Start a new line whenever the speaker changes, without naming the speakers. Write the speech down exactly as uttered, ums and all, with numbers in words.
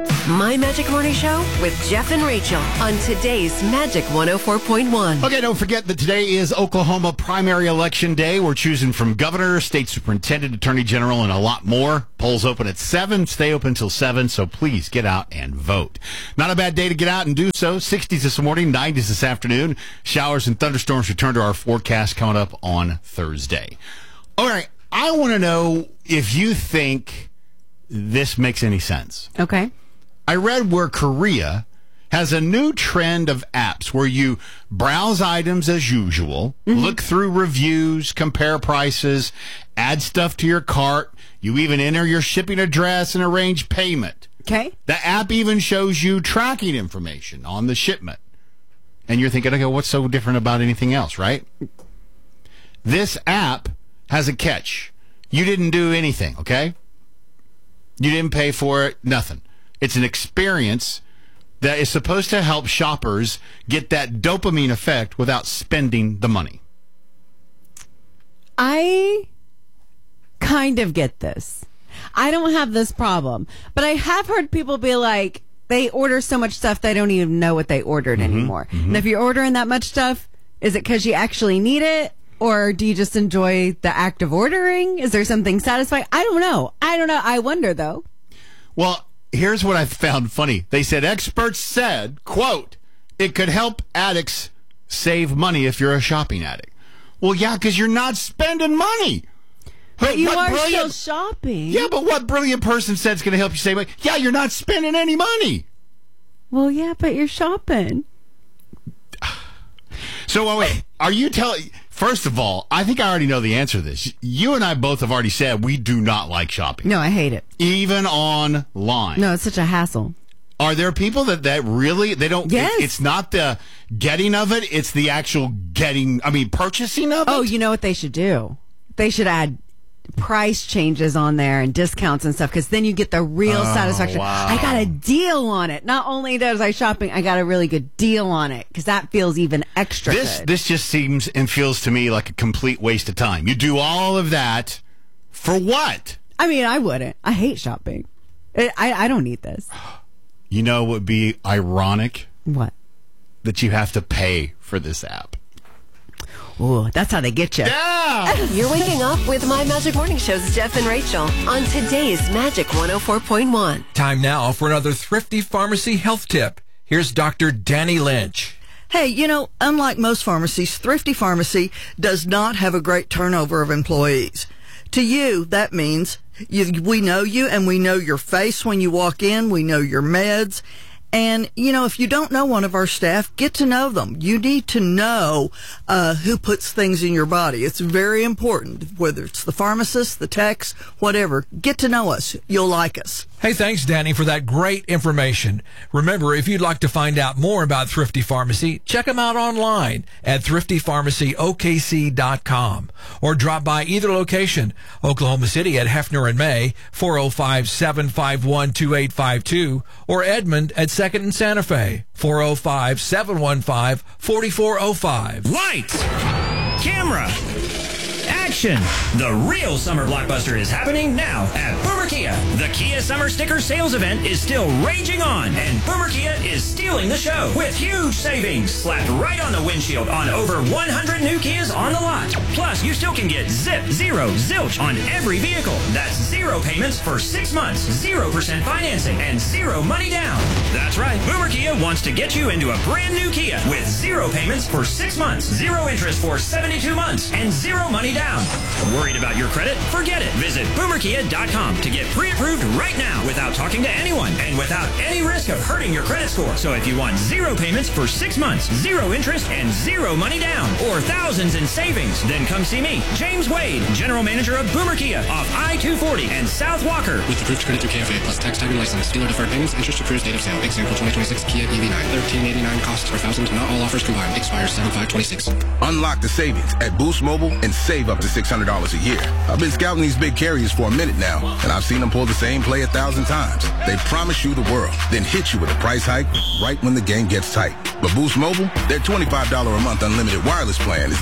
My Magic Morning Show with Jeff and Rachel on today's Magic one oh four point one.
Okay, don't forget that today is Oklahoma primary election day. We're choosing from governor, state superintendent, attorney general, and a lot more. Polls open at seven. Stay open till seven, so please get out and vote. Not a bad day to get out and do so. sixties this morning, nineties this afternoon. Showers and thunderstorms return to our forecast coming up on Thursday. All right, I want to know if you think this makes any sense.
Okay.
I read where Korea has a new trend of apps where you browse items as usual, mm-hmm. look through reviews, compare prices, add stuff to your cart. You even enter your shipping address and arrange payment.
Okay.
The app even shows you tracking information on the shipment. And you're thinking, okay, what's so different about anything else, right? This app has a catch. You didn't do anything, okay? You didn't pay for it, nothing. It's an experience that is supposed to help shoppers get that dopamine effect without spending the money.
I kind of get this. I don't have this problem, but I have heard people be like, they order so much stuff they don't even know what they ordered mm-hmm, anymore. Mm-hmm. And if you're ordering that much stuff, is it because you actually need it? Or do you just enjoy the act of ordering? Is there something satisfying? I don't know. I don't know. I wonder, though.
Well, here's what I found funny. They said experts said, quote, it could help addicts save money if you're a shopping addict. Well, yeah, because you're not spending money.
But you
what
are
brilliant,
still shopping.
Yeah, but what brilliant person said it's going to help you save money? Yeah, you're not spending any money.
Well, yeah, but you're shopping.
So, well, wait, are you telling... First of all, I think I already know the answer to this. You and I both have already said we do not like shopping.
No, I hate it.
Even online.
No, it's such a hassle.
Are there people that, that really, they don't,
yes.
it, it's not the getting of it, it's the actual getting, I mean, purchasing of it?
Oh, you know what they should do? They should add price changes on there and discounts and stuff, because then you get the real
oh,
satisfaction.
Wow.
I got a deal on it. Not only does I shopping, I got a really good deal on it, because that feels even extra
this,
good.
This just seems and feels to me like a complete waste of time. You do all of that for what?
I mean, I wouldn't. I hate shopping. I, I, I don't need this.
You know what would be ironic?
What?
That you have to pay for this app.
Ooh, that's how they get you.
Yeah!
You're waking up with My Magic Morning Show's Jeff and Rachel on today's Magic one oh four point one.
Time now for another Thrifty Pharmacy health tip. Here's Doctor Danny Lynch.
Hey, you know, unlike most pharmacies, Thrifty Pharmacy does not have a great turnover of employees. To you, that means you, we know you and we know your face when you walk in. We know your meds. And, you know, if you don't know one of our staff, get to know them. You need to know uh, who puts things in your body. It's very important, whether it's the pharmacist, the techs, whatever. Get to know us. You'll like us.
Hey, thanks, Danny, for that great information. Remember, if you'd like to find out more about Thrifty Pharmacy, check them out online at thrifty pharmacy o k c dot com or drop by either location, Oklahoma City at Hefner and May, four oh five, seven five one, two eight five two, or Edmond at second and Santa Fe, four oh five, seven one five, four four oh five.
Lights! Camera! Action! The real summer blockbuster is happening now at Boomer Kia. The Kia Summer Sticker Sales Event is still raging on, and Boomer Kia is stealing the show with huge savings slapped right on the windshield on over one hundred new Kias on the lot. Plus, you still can get zip, zero, zilch on every vehicle. That's zero payments for six months, zero percent financing, and zero money down. That's right, Boomer Kia wants to get you into a brand new Kia with zero payments for six months, zero interest for seventy-two months, and zero money down. Worried about your credit? Forget it. Visit boomer kia dot com to get pre-approved right now without talking to anyone and without any risk of hurting your credit score. So if you want zero payments for six months, zero interest, and zero money down, or thousands in savings, then come see me, James Wade, General Manager of Boomer Kia off I two forty and South Walker.
With approved credit through K F A plus tax, tag, and license. Dealer deferred payments, interest approved, date of sale. Example twenty twenty-six Kia E V nine. thirteen eighty-nine costs per thousand. Not all offers combined. Expires seven five twenty-six.
Unlock the savings at Boost Mobile and save up to six hundred dollars a year. I've been scouting these big carriers for a minute now, and I've seen them pull the same play a thousand times. They promise you the world, then hit you with a price hike right when the game gets tight. But Boost Mobile, their twenty-five dollars a month unlimited wireless plan is